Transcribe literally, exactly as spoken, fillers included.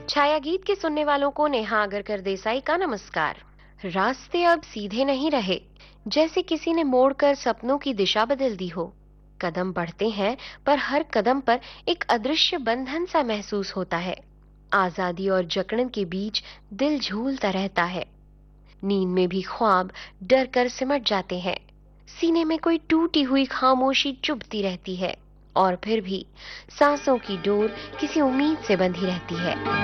छाया गीत के सुनने वालों को नेहा आगरकर देसाई का नमस्कार। रास्ते अब सीधे नहीं रहे, जैसे किसी ने मोड़कर सपनों की दिशा बदल दी हो। कदम बढ़ते हैं, पर हर कदम पर एक अदृश्य बंधन सा महसूस होता है। आजादी और जकड़न के बीच दिल झूलता रहता है। नींद में भी ख्वाब डर कर सिमट जाते हैं। सीने में कोई टूटी हुई खामोशी चुभती रहती है, और फिर भी सांसों की डोर किसी उम्मीद से बंधी रहती है।